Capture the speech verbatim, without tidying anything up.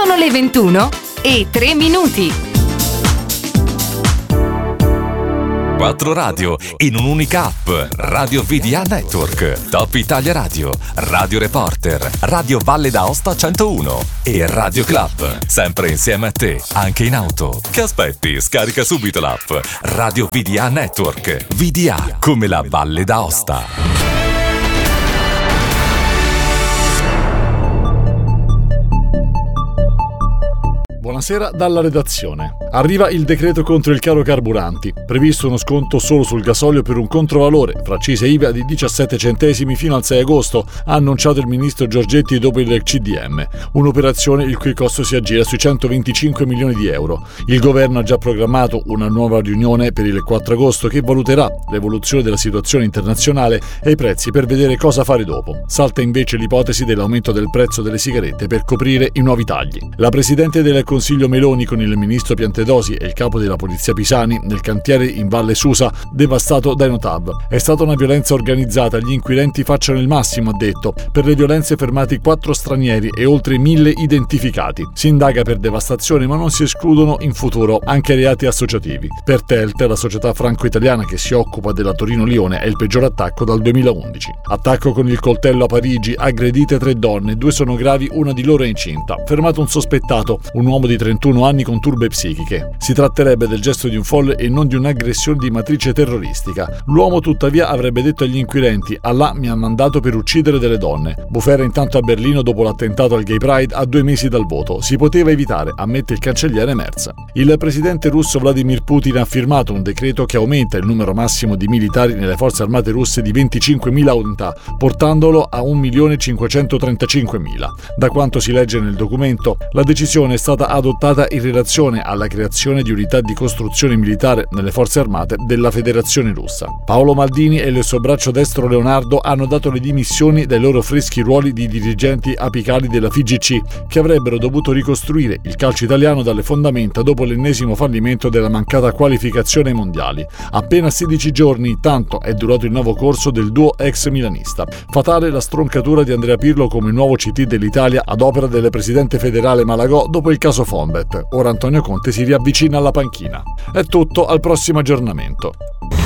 Sono le ventuno e tre minuti. Quattro radio in un'unica app. Radio V D A Network, Top Italia Radio, Radio Reporter, Radio Valle d'Aosta centouno e Radio Club. Sempre insieme a te, anche in auto. Che aspetti? Scarica subito l'app Radio V D A Network. V D A come la Valle d'Aosta. Buonasera dalla redazione. Arriva il decreto contro il caro carburanti. Previsto uno sconto solo sul gasolio per un controvalore, fra C I S E e I V A, di diciassette centesimi fino al sei agosto, ha annunciato il ministro Giorgetti dopo il C D M. Un'operazione il cui costo si aggira sui centoventicinque milioni di euro. Il governo ha già programmato una nuova riunione per il quattro agosto che valuterà l'evoluzione della situazione internazionale e i prezzi per vedere cosa fare dopo. Salta invece l'ipotesi dell'aumento del prezzo delle sigarette per coprire i nuovi tagli. La presidente del Consiglio Meloni con il ministro Piantedosi e il capo della polizia Pisani nel cantiere in Valle Susa devastato dai Notav. È stata una violenza organizzata, gli inquirenti facciano il massimo, ha detto. Per le violenze fermati quattro stranieri e oltre mille identificati. Si indaga per devastazione ma non si escludono in futuro anche reati associativi. Per Telte, la società franco-italiana che si occupa della Torino-Lione, è il peggior attacco dal duemilaundici. Attacco con il coltello a Parigi, aggredite tre donne, due sono gravi, una di loro è incinta. Fermato un sospettato, un uomo di trentuno anni con turbe psichiche. Si tratterebbe del gesto di un folle e non di un'aggressione di matrice terroristica. L'uomo tuttavia avrebbe detto agli inquirenti: Allah mi ha mandato per uccidere delle donne. Bufera intanto a Berlino dopo l'attentato al Gay Pride a due mesi dal voto. Si poteva evitare, ammette il cancelliere Merz. Il presidente russo Vladimir Putin ha firmato un decreto che aumenta il numero massimo di militari nelle forze armate russe di venticinquemila unità, portandolo a un milione cinquecentotrentacinquemila. Da quanto si legge nel documento, la decisione è stata adottata in relazione alla creazione di unità di costruzione militare nelle forze armate della Federazione Russa. Paolo Maldini e il suo braccio destro Leonardo hanno dato le dimissioni dai loro freschi ruoli di dirigenti apicali della F I G C, che avrebbero dovuto ricostruire il calcio italiano dalle fondamenta dopo l'ennesimo fallimento della mancata qualificazione ai mondiali. Appena sedici giorni, tanto è durato il nuovo corso del duo ex milanista. Fatale la stroncatura di Andrea Pirlo come nuovo C T dell'Italia ad opera del presidente federale Malagò dopo il caso Fonbet. Ora Antonio Conte si riavvicina alla panchina. È tutto, al prossimo aggiornamento.